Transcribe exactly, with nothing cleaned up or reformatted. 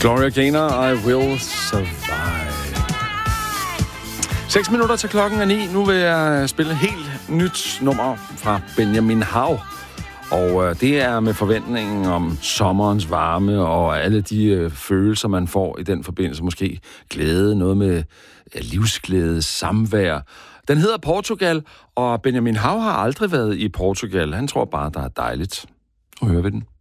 Gloria Gaynor, I Will Survive. Seks minutter til klokken er ni. Nu vil jeg spille et helt nyt nummer fra Benjamin Hav. Og øh, det er med forventningen om sommerens varme og alle de øh, følelser, man får i den forbindelse. Måske glæde, noget med ja, livsglæde, samvær. Den hedder Portugal, og Benjamin Hav har aldrig været i Portugal. Han tror bare, der er dejligt. Og høre ved den.